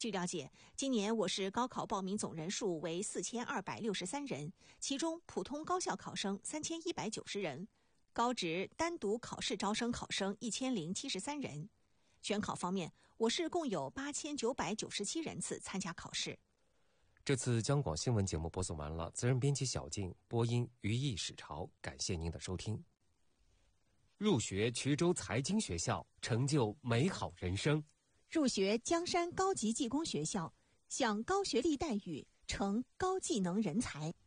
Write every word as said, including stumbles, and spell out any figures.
据了解，今年我市高考报名总人数为四千二百六十三人，其中普通高校考生三千一百九十人，高职单独考试招生考生一千零七十三人。选考方面，我市共有八千九百九十七人次参加考试。 这次央广新闻节目播送完了，责任编辑小静，播音于毅、史潮，感谢您的收听。入学衢州财经学校，成就美好人生； 入学江山高级技工学校，享高学历待遇，成高技能人才。